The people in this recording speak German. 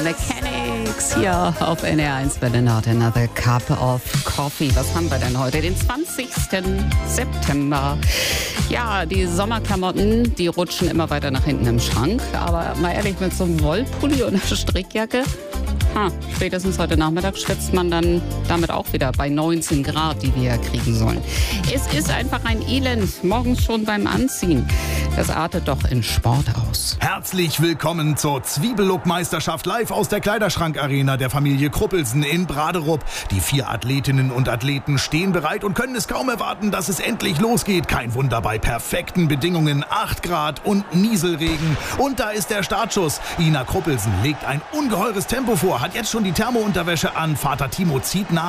Mechanics hier auf NR1 Berlin Not Another Cup of Coffee. Was haben wir denn heute? Den 20. September. Ja, die Sommerklamotten, die rutschen immer weiter nach hinten im Schrank. Aber mal ehrlich, mit so einem Wollpulli und einer Strickjacke, spätestens heute Nachmittag schwitzt man dann damit auch wieder bei 19 Grad, die wir ja kriegen sollen. Es ist einfach ein Elend, morgens schon beim Anziehen. Das artet doch in Sport aus. Herzlich willkommen zur Zwiebellook-Meisterschaft live aus der Kleiderschrank-Arena der Familie Kruppelsen in Braderup. Die 4 Athletinnen und Athleten stehen bereit und können es kaum erwarten, dass es endlich losgeht. Kein Wunder bei perfekten Bedingungen, 8 Grad und Nieselregen. Und da ist der Startschuss. Ina Kruppelsen legt ein ungeheures Tempo vor, hat jetzt schon die Thermounterwäsche an. Vater Timo zieht nach.